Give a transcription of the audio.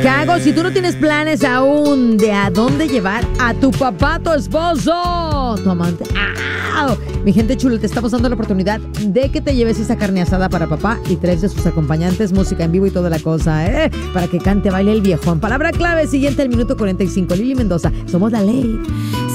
¿Qué hago si tú no tienes planes aún de a dónde llevar a tu papá, tu esposo, tu amante? ¡Ah! Mi gente chula, te estamos dando la oportunidad de que te lleves esa carne asada para papá y 3 de sus acompañantes, música en vivo y toda la cosa, para que cante, baile el viejón. Palabra clave, siguiente, el minuto 45. Lili Mendoza, somos la ley.